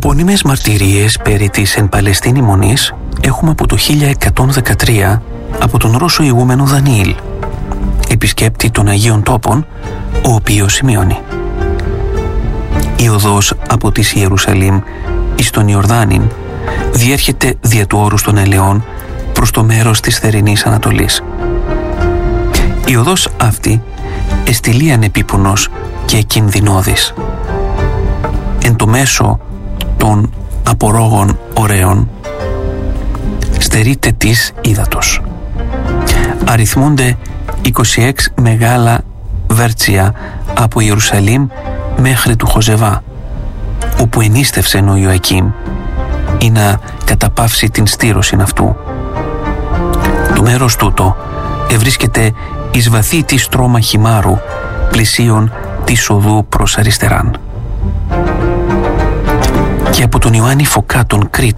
Φωνήμες μαρτυρίες περί της εν Παλαιστίνη μονής έχουμε από το 1113 από τον Ρώσο ηγούμενο Δανιήλ, επισκέπτη των Αγίων Τόπων, ο οποίος σημειώνει: «Η οδός από της Ιερουσαλήμ εις τον Ιορδάνην διέρχεται δια του όρους των Ελαιών προς το μέρος της θερινής Ανατολής. Η οδός αυτή εστιλίαν επίπονος και κινδυνώδης. Εν το μέσο των απορόγων ωραίων στερείται της ύδατος. Αριθμούνται 26 μεγάλα βέρτσια από Ιερουσαλήμ μέχρι του Χοζεβά, όπου ενίστευσεν ο Ιωακήμ ή να καταπαύσει την στήρωσιν αυτού. Το μέρος τούτο ευρίσκεται εις βαθύ τη στρώμα χυμάρου πλησίον της οδού προς αριστεράν. Και από τον Ιωάννη Φωκά τον Κρήτη